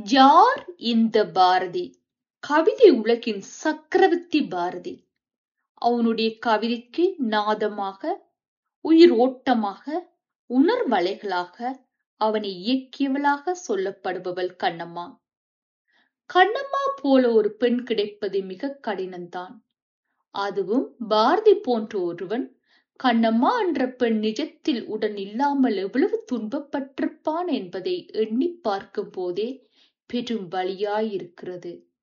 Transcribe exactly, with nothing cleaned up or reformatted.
யார் இந்த பாரதி? கவிதை உலகின் சக்கரவர்த்தி பாரதி. அவனுடைய கவிதைக்கு நாதமாக, உயிர் ஓட்டமாக, உணர்வலைகளாக அவனை இயக்கியவளாக சொல்லப்படுபவள் கண்ணம்மா. கண்ணம்மா போல ஒரு பெண் கிடைப்பது மிக கடினம்தான். அதுவும் பாரதி போன்ற ஒருவன் கண்ணம்மா என்ற பெண் நிஜத்தில் உடன் இல்லாமல் எவ்வளவு துன்பப்பட்டிருப்பான் என்பதை எண்ணி பார்க்கும் போதே பெரும் வலியாயிருக்கிறது.